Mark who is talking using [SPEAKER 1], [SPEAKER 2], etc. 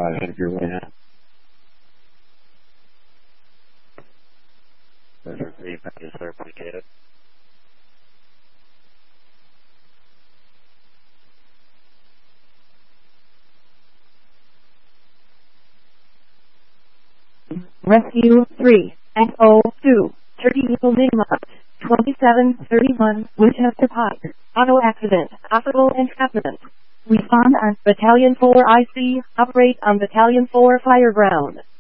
[SPEAKER 1] 5, head your way now. Measure 3, package sir, appreciate it.
[SPEAKER 2] Rescue 3, XO2, Terminal Lima, 2731, Winchester Pike, auto accident, hospital entrapment. Respond on Battalion 4 IC, operate on Battalion 4 Fireground.